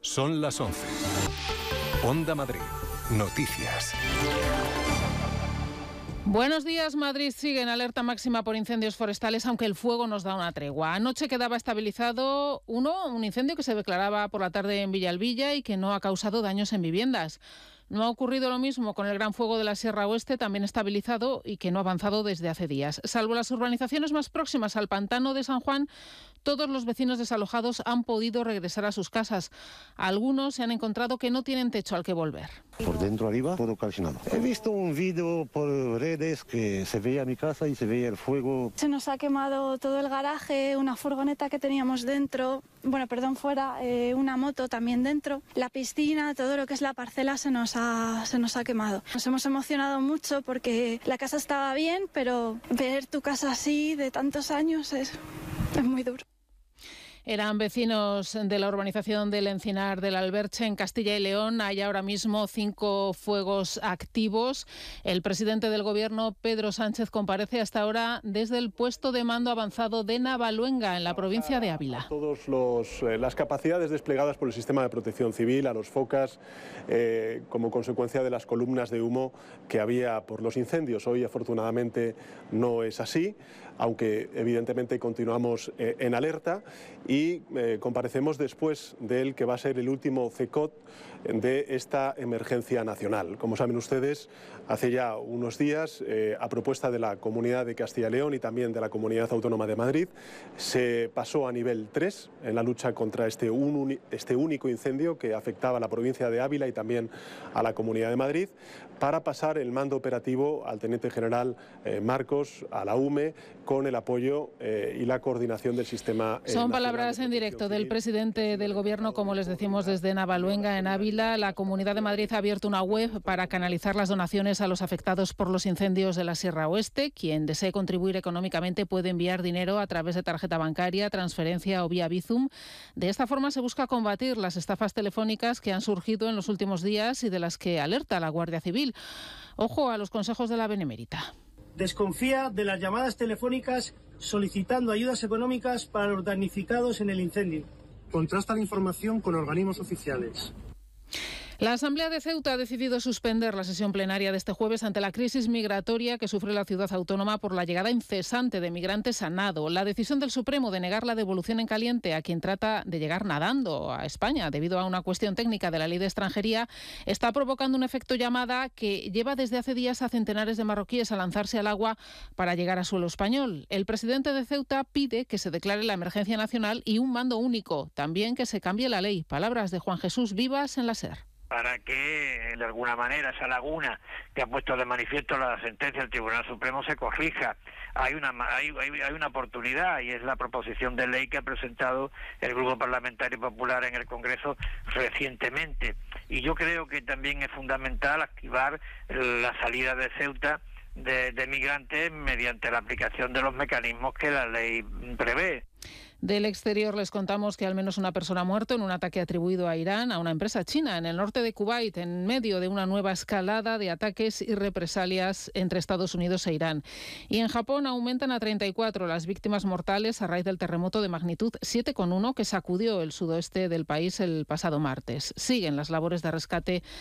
Son las 11. Onda Madrid. Noticias. Buenos días. Madrid sigue en alerta máxima por incendios forestales, aunque el fuego nos da una tregua. Anoche quedaba estabilizado un incendio que se declaraba por la tarde en Villalbilla y que no ha causado daños en viviendas. No ha ocurrido lo mismo con el gran fuego de la Sierra Oeste, también estabilizado y que no ha avanzado desde hace días. Salvo las urbanizaciones más próximas al pantano de San Juan, todos los vecinos desalojados han podido regresar a sus casas. Algunos se han encontrado que no tienen techo al que volver. Por dentro arriba, todo calcinado. He visto un vídeo por redes que se veía mi casa y se veía el fuego. Se nos ha quemado todo el garaje, una furgoneta que teníamos dentro, fuera, una moto también dentro. La piscina, todo lo que es la parcela se nos ha quemado. Nos hemos emocionado mucho porque la casa estaba bien, pero ver tu casa así de tantos años es muy duro. Eran vecinos de la urbanización del Encinar del Alberche en Castilla y León. Hay ahora mismo 5 fuegos activos. El presidente del Gobierno, Pedro Sánchez, comparece hasta ahora desde el puesto de mando avanzado de Navaluenga, en la provincia de Ávila. Todas las capacidades desplegadas por el sistema de protección civil, a los focas, como consecuencia de las columnas de humo que había por los incendios. Hoy, afortunadamente, no es así, aunque evidentemente continuamos en alerta y comparecemos después del que va a ser el último CECOT de esta emergencia nacional. Como saben ustedes, hace ya unos días, a propuesta de la Comunidad de Castilla y León y también de la Comunidad Autónoma de Madrid, se pasó a nivel 3 en la lucha contra este único incendio que afectaba a la provincia de Ávila y también a la Comunidad de Madrid, para pasar el mando operativo al Teniente General Marcos, a la UME, con el apoyo y la coordinación del sistema. Son palabras en directo del presidente del Gobierno, como les decimos, desde Navaluenga, en Ávila. La Comunidad de Madrid ha abierto una web para canalizar las donaciones a los afectados por los incendios de la Sierra Oeste. Quien desee contribuir económicamente puede enviar dinero a través de tarjeta bancaria, transferencia o vía Bizum. De esta forma se busca combatir las estafas telefónicas que han surgido en los últimos días y de las que alerta la Guardia Civil. Ojo a los consejos de la Benemérita. Desconfía de las llamadas telefónicas solicitando ayudas económicas para los damnificados en el incendio. Contrasta la información con organismos oficiales. La Asamblea de Ceuta ha decidido suspender la sesión plenaria de este jueves ante la crisis migratoria que sufre la ciudad autónoma por la llegada incesante de migrantes a nado. La decisión del Supremo de negar la devolución en caliente a quien trata de llegar nadando a España debido a una cuestión técnica de la Ley de Extranjería está provocando un efecto llamada que lleva desde hace días a centenares de marroquíes a lanzarse al agua para llegar a suelo español. El presidente de Ceuta pide que se declare la emergencia nacional y un mando único. También que se cambie la ley. Palabras de Juan Jesús Vivas en la SER. Para que, de alguna manera, esa laguna que ha puesto de manifiesto la sentencia del Tribunal Supremo se corrija. Hay una oportunidad y es la proposición de ley que ha presentado el Grupo Parlamentario Popular en el Congreso recientemente. Y yo creo que también es fundamental activar la salida de Ceuta de migrantes mediante la aplicación de los mecanismos que la ley prevé. Del exterior les contamos que al menos una persona ha muerto en un ataque atribuido a Irán, a una empresa china en el norte de Kuwait, en medio de una nueva escalada de ataques y represalias entre Estados Unidos e Irán. Y en Japón aumentan a 34 las víctimas mortales a raíz del terremoto de magnitud 7,1 que sacudió el sudoeste del país el pasado martes. Siguen las labores de rescate